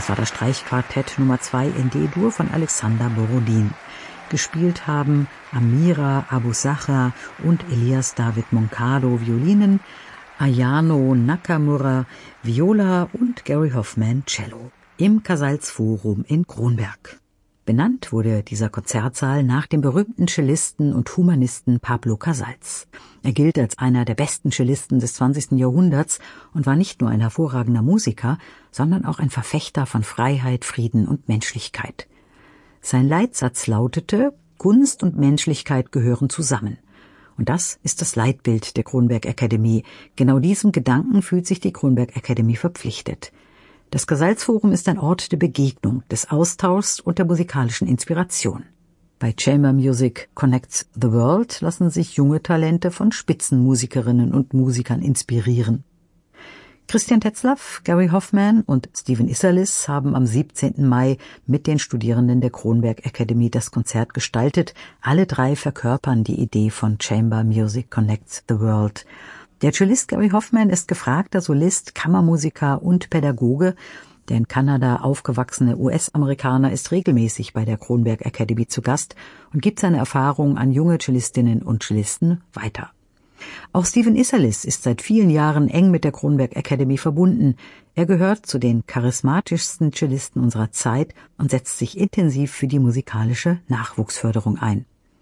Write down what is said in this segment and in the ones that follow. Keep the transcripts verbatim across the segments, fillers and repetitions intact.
Das war das Streichquartett Nummer zwei in D-Dur von Alexander Borodin. Gespielt haben Amira Abu-Sachra und Elias David Moncado Violinen, Ayano Nakamura Viola und Gary Hoffman Cello. Im Casals Forum in Kronberg. Benannt wurde dieser Konzertsaal nach dem berühmten Cellisten und Humanisten Pablo Casals. Er gilt als einer der besten Cellisten des zwanzigsten Jahrhunderts und war nicht nur ein hervorragender Musiker, sondern auch ein Verfechter von Freiheit, Frieden und Menschlichkeit. Sein Leitsatz lautete: Kunst und Menschlichkeit gehören zusammen. Und das ist das Leitbild der Kronberg Academy. Genau diesem Gedanken fühlt sich die Kronberg Academy verpflichtet. Das Casals Forum ist ein Ort der Begegnung, des Austauschs und der musikalischen Inspiration. Bei Chamber Music Connects the World lassen sich junge Talente von Spitzenmusikerinnen und Musikern inspirieren. Christian Tetzlaff, Gary Hoffman und Stephen Isserlis haben am siebzehnten Mai mit den Studierenden der Kronberg Academy das Konzert gestaltet. Alle drei verkörpern die Idee von Chamber Music Connects the World. Der Cellist Gary Hoffman ist gefragter Solist, Kammermusiker und Pädagoge. Der in Kanada aufgewachsene U S-Amerikaner ist regelmäßig bei der Kronberg Academy zu Gast und gibt seine Erfahrungen an junge Cellistinnen und Cellisten weiter. Auch Stephen Isserlis ist seit vielen Jahren eng mit der Kronberg Academy verbunden. Er gehört zu den charismatischsten Cellisten unserer Zeit und setzt sich intensiv für die musikalische Nachwuchsförderung ein.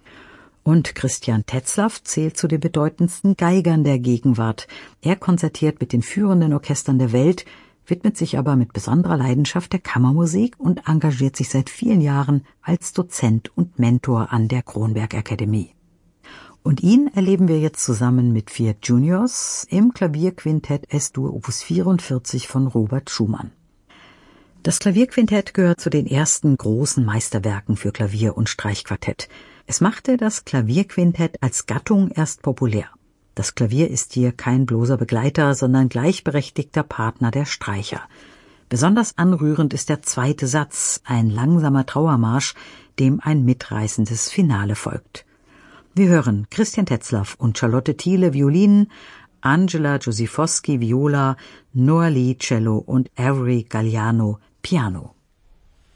Und Christian Tetzlaff zählt zu den bedeutendsten Geigern der Gegenwart. Er konzertiert mit den führenden Orchestern der Welt, widmet sich aber mit besonderer Leidenschaft der Kammermusik und engagiert sich seit vielen Jahren als Dozent und Mentor an der Kronberg Academy. Und ihn erleben wir jetzt zusammen mit vier Juniors im Klavierquintett Es-Dur Opus vierundvierzig von Robert Schumann. Das Klavierquintett gehört zu den ersten großen Meisterwerken für Klavier und Streichquartett. Es machte das Klavierquintett als Gattung erst populär. Das Klavier ist hier kein bloßer Begleiter, sondern gleichberechtigter Partner der Streicher. Besonders anrührend ist der zweite Satz, ein langsamer Trauermarsch, dem ein mitreißendes Finale folgt. Wir hören Christian Tetzlaff und Charlotte Thiele Violinen, Angela Josifowski Viola, Noah Lee Cello und Avery Galliano Piano.